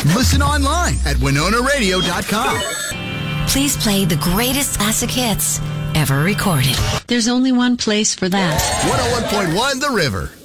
Listen online at WinonaRadio.com. Please play the greatest classic hits ever recorded. There's only one place for that. 101.1 The River.